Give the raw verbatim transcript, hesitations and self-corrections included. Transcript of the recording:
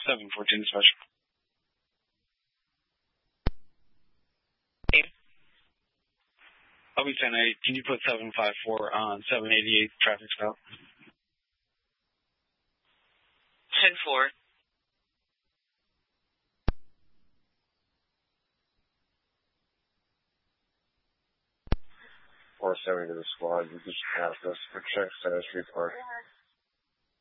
seven fourteen special. I'll be ten eight. Can you put seven five four on seven eighty-eight traffic stop? ten four. four seventy to the squad. You just passed us for check status report.